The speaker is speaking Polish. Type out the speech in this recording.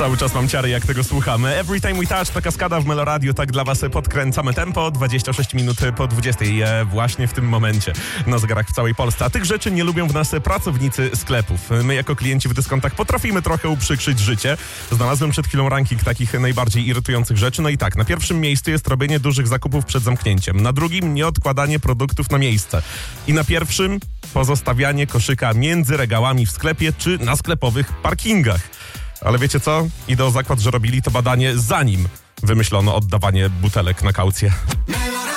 Cały czas mam ciary, jak tego słuchamy. Every Time We Touch to kaskada w Meloradiu, tak dla was podkręcamy tempo. 26 minut po 20 właśnie w tym momencie na zegarach w całej Polsce. A tych rzeczy nie lubią w nas pracownicy sklepów. My jako klienci w dyskontach potrafimy trochę uprzykrzyć życie. Znalazłem przed chwilą ranking takich najbardziej irytujących rzeczy. No i tak, na pierwszym miejscu jest robienie dużych zakupów przed zamknięciem. Na drugim nieodkładanie produktów na miejsce. I na pierwszym pozostawianie koszyka między regałami w sklepie czy na sklepowych parkingach. Ale wiecie co? Idę o zakład, że robili to badanie zanim wymyślono oddawanie butelek na kaucję.